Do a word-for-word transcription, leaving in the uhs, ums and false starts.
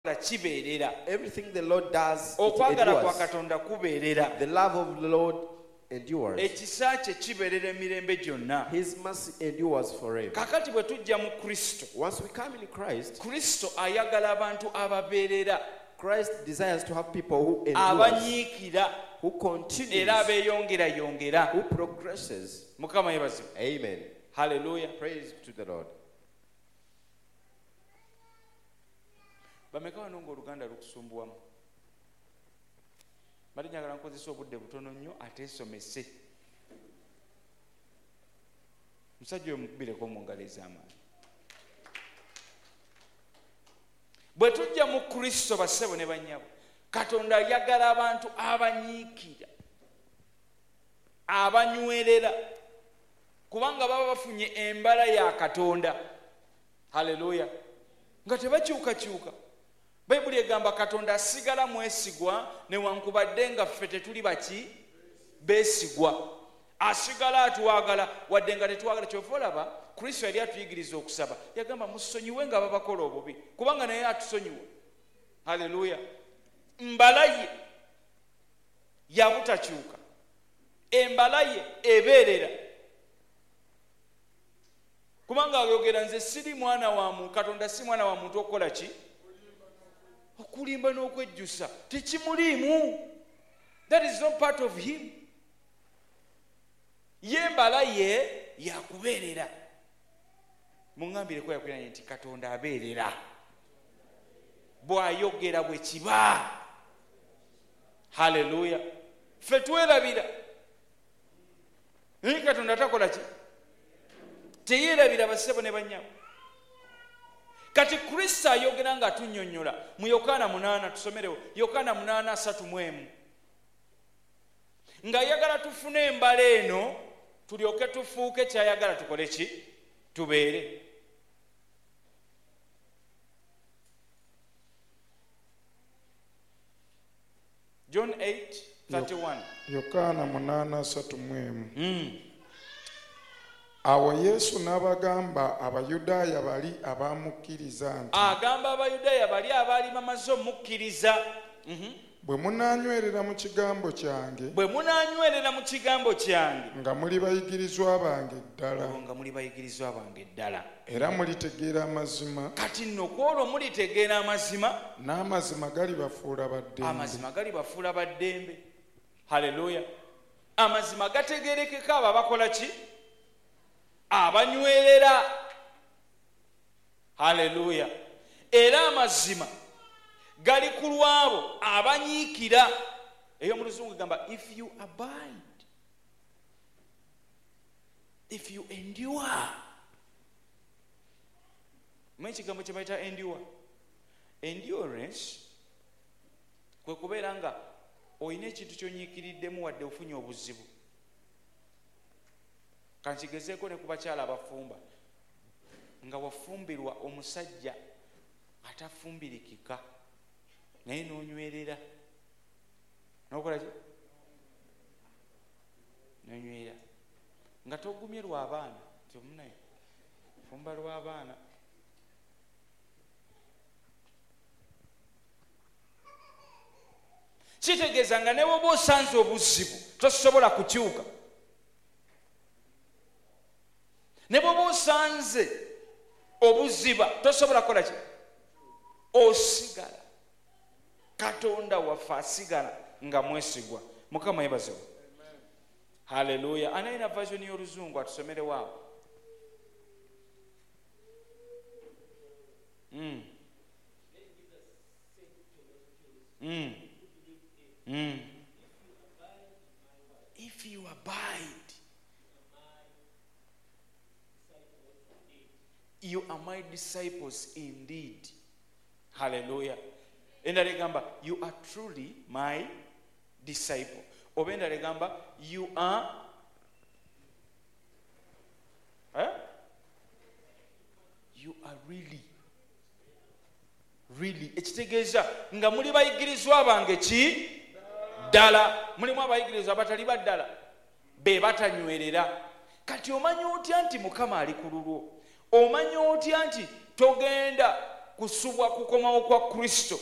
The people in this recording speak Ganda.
Everything the Lord does, it okwagala kwa endures. Katonda kubeerera. The love of the Lord endures. Ekisa kye kibeerera emirembe gyonna. His mercy endures forever. Kakati bwe tujja mu Kristo, Once we come in Christ, Kristo ayagala abantu ababeerera, Christ desires to have people who endure, abanyiikira who continues, era abeeyongerayongera. who progresses. Mukama yebazibu. Amen. Hallelujah. Praise to the Lord. Bameka wano ng'oluganda lukusumbuwamu? Mbadde njagala nkozesa obudde butono nnyo ateesomese. Musajja oyo mukubireko mu ngalo ez'amaanyi. Bwe tujja mu Kristo bassebo ne bannyabo, Katonda ayagala abantu abanyiikira, abanywerera, kubanga baba bafunye embala ya Katonda. Haleluya. Nga tebakyukakyuka. Bayibuli egamba Katonda asigala mwesigwa newankubadde nga ffe tetuli baki beesigwa. Asigala atwagala wadde nga tetwagala. Kyova olaba Kristo yali atuyigiriza okusaba, yagamba musonyiwe nga babakola obubi, kubanga naye atusonyiwa. Haleluya. Mbala ye yabutakyuka, embala ye ebeerera, kubanga ayogera nze siri mwana wa muntu, Katonda si mwana wa muntu okukola ki? Okulimba n'okwejjusa. Tekimuliimu. That is not part of him. Ye mbala ye yakubeerera. Muŋŋambireko yakwiranye nti Katonda abeerera. Bw'ayogera bwe kiba. Haleluya. Ffe twerabira. Naye Katonda takola ki? Teyeerabira bassebo ne bannyabo. Kati Kristo ayogera nga atunnyonnyola mu Yokaana munaana, tusomerewo Yokaana munaana asatu mu emu. Ng'ayagala tufune embala eno tulyoke tufuuke ky'ayagala tukole ki? Tubeere. John eight thirty-one. Yokaana munaana asatu mu emu. Awo Yesu n'abagamba Abayudaaya bali abamukkiriza nti, agamba Abayudaaya bali abaali bamaze omukkiriza, bwe munaanywerera mu kigambo kyange, bwe munaanywerera mu kigambo kyange, nga muli bayigirizwa bange ddala, nga muli bayigirizwa bange ddala, era mulitegeera amazima, kati nno kwolwo mulitegeera amazima, n'amazima galibafuula baddembe. amazima galibafuula baddembe. Haleluya. Amazima gategeerekeka abo abakola ki? Abanywerera. Haleluya. Era amazima gali ku lwabo abanyiikira. Eyo mu Luzungu gamba if you abide, if you endure. Mwe kigambo kye bayita endure. Endurance kwe kubeera nga oyina ekintu ky'onyiikiriddemu wadde ofunye obuzibu. Kankigezeeko ne ku bakyala abafumba, nga wafumbirwa omusajja atafumbirikika naye n'onywerera, n'okola ki? N'onywera nga togumye lw'abaana, nti omunaye fumba lw'abaana. Kitegeeza nga ne bw'oba osanze obuzibu tosobola kukyuka. Ne bw'oba osanze obuziba tosobola kukola ki? Osigala. Katonda waffe asigala nga mwesigwa. Mukama yebazewo. Haleluya. Anayina version y'Oluzungu atusomerewo awo. Mm. Mm. Mm. If you abide, you are my disciples indeed. Hallelujah. Endala egamba you are truly my disciple. Oba endala egamba you are eh? You are really really. Ekitegeeza nga muli bayigirizwa bange ki? Ddala. Mulimu abayigirizwa abatali baddala be batanywerera. Kati omanya otya nti Mukama ali ku lulwo? Omanya otya nti togenda kusubwa kukomawo kwa Kristo